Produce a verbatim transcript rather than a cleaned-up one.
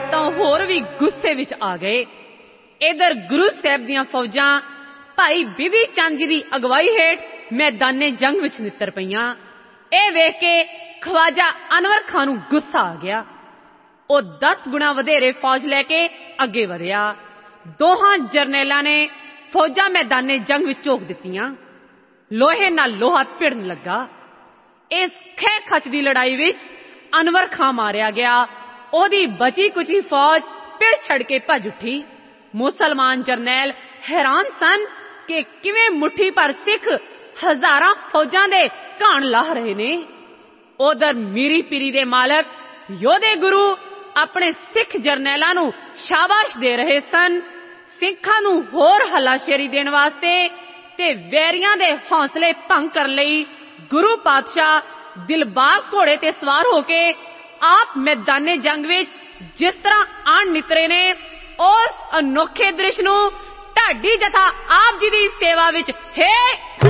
ਤਾਂ ਹੋਰ ਵੀ ਗੁੱਸੇ ਵਿੱਚ ਆ ਗਏ। ਇਧਰ ਗੁਰੂ ਸਾਹਿਬ ਦੀਆਂ ਫੌਜਾਂ ਭਾਈ ਬਿਧੀ ਚੰਦ ਜੀ ਦੀ ਅਗਵਾਈ ਹੇਠ ਮੈਦਾਨੇ ਜੰਗ ਵਿੱਚ ਨਿੱਤਰ ਪਈਆਂ। ਇਹ ਵੇਖ ਕੇ ਖਵਾਜਾ ਅਨਵਰ ਖਾਂ ਨੂੰ ਗੁੱਸਾ ਆ ਗਿਆ। ਉਹ ਦਸ ਗੁਣਾ ਵਧੇਰੇ ਫੌਜ ਲੈ ਕੇ ਅੱਗੇ ਵਧਿਆ। ਦੋਹਾਂ ਜਰਨੈਲਾਂ ਨੇ ਫੌਜਾਂ ਮੈਦਾਨੇ ਜੰਗ ਵਿੱਚ ਝੋਕ ਦਿੱਤੀਆਂ। ਲੋਹੇ ਨਾਲ ਲੋਹਾ ਭਿੜਨ ਲੱਗਾ। ਇਸ ਖਹਿ ਖਚ ਦੀ ਲੜਾਈ ਵਿੱਚ ਅਨਵਰ ਖਾਂ ਮਾਰਿਆ ਗਿਆ। ਉਹਦੀ ਬਚੀ ਕੁਚੀ ਫੌਜ ਪਿੜ ਛੱਡ ਕੇ ਭੱਜ ਉੱਠੀ। ਮੁਸਲਮਾਨ ਜਰਨੈਲ ਹੈਰਾਨ ਸਨ ਕਿ ਕਿਵੇਂ ਮੁੱਠੀ ਭਰ ਸਿੱਖ ਹਜ਼ਾਰਾਂ ਫੌਜਾਂ ਦੇ ਘਾਣ ਲਾਹ ਰਹੇ ਨੇ। ਉਧਰ ਮੀਰੀ ਪੀਰੀ ਦੇ ਮਾਲਕ ਯੋਧੇ ਗੁਰੂ ਆਪਣੇ ਸਿੱਖ ਜਰਨੈਲਾਂ ਨੂੰ ਸ਼ਾਬਾਸ਼ ਦੇ ਰਹੇ ਸਨ। ਸਿੱਖਾਂ ਨੂੰ ਹੋਰ ਹੱਲਾਸ਼ੇਰੀ ਦੇਣ ਵਾਸਤੇ ਤੇ ਵੈਰੀਆਂ ਦੇ ਹੌਸਲੇ ਭੰਗ ਕਰਨ ਲਈ ਗੁਰੂ ਪਾਤਸ਼ਾਹ ਦਿਲਬਾਗ ਘੋੜੇ ਤੇ ਸਵਾਰ ਹੋ ਕੇ ਆਪ ਮੈਦਾਨੇ ਜੰਗ ਵਿੱਚ ਜਿਸ ਤਰ੍ਹਾਂ ਆਣ ਨਿਤਰੇ ਨੇ, ਉਸ ਅਨੋਖੇ ਦ੍ਰਿਸ਼ ਨੂੰ ਢਾਡੀ ਜਥਾ ਆਪ ਜੀ ਦੀ ਸੇਵਾ ਵਿੱਚ ਹੈ